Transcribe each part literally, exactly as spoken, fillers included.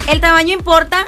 ¿El tamaño importa?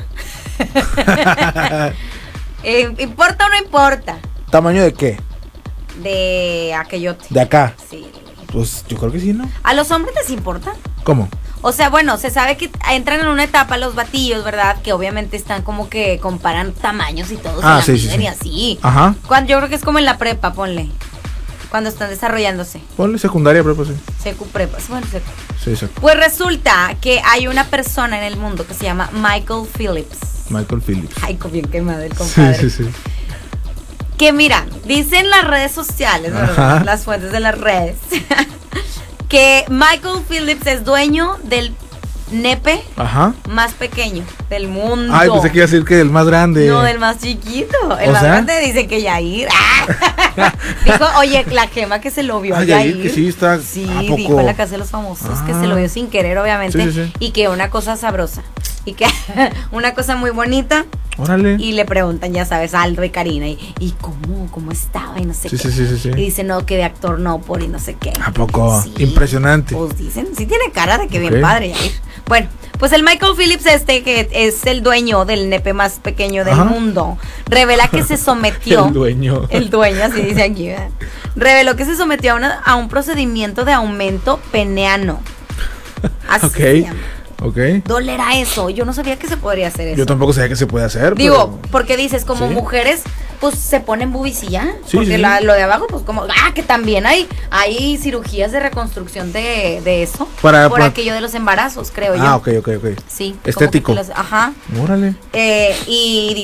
eh, ¿Importa o no importa? ¿Tamaño de qué? De aquellote. ¿De acá? Sí. Pues yo creo que sí, ¿no? ¿A los hombres les importa? ¿Cómo? O sea, bueno, se sabe que entran en una etapa los batillos, ¿verdad? Que obviamente están como que comparan tamaños y todo. Ah, se la sí, sí, miden sí. y así. Ajá. Cuando, yo creo que es como en la prepa, ponle. Cuando están desarrollándose. Ponle secundaria, pero pues sí. Secu prepa. Bueno, secu. Sí, sí. Pues resulta que hay una persona en el mundo que se llama Michael Phillips. Michael Phillips. Ay, bien quemado el compadre. Sí, sí, sí. Que mira, dicen las redes sociales, ¿verdad? Ajá. Las fuentes de las redes, que Michael Phillips es dueño del nepe Ajá. más pequeño del mundo. Ay, pensé que iba a decir que el más grande. No, del más chiquito. El ¿O más sea? grande dice que Yair. ¡Ah! Dijo, oye, la Gema que se lo vio a Ah, Yair. Yair, que sí está- Sí, ¿a poco? dijo en la casa de los famosos que Ah. se lo vio sin querer, obviamente. Sí, sí, sí. Y que una cosa sabrosa. Y que una cosa muy bonita. Órale. Y le preguntan, ya sabes, a Aldo y Karina, y, y cómo, cómo estaba, y no sé Sí, qué. sí, sí, sí, sí. Y dice, no, que de actor no, por y no sé qué. ¿A poco? Sí. Impresionante. Pues dicen, sí tiene cara de que Ok. bien padre, Yair. Bueno, pues el Michael Phillips este, que es el dueño del nepe más pequeño del Ajá. mundo, revela que se sometió... El dueño. El dueño, así dice aquí, ¿verdad? Reveló que se sometió a, una- a un procedimiento de aumento peneano. Así Ok. se llama. Ok. Dolerá eso. Yo no sabía que se podría hacer eso. Yo tampoco sabía que se puede hacer. Digo, pero- porque dices, como Sí. mujeres, pues se ponen boobies y ya. Sí, porque sí, sí. la- lo de abajo, pues como, ah, que también hay, hay cirugías de reconstrucción de, de eso. Para- por para- aquello de los embarazos, creo yo. Ah, ok, ok, ok. Sí. como que Estético. te los- ajá. Órale. Eh, y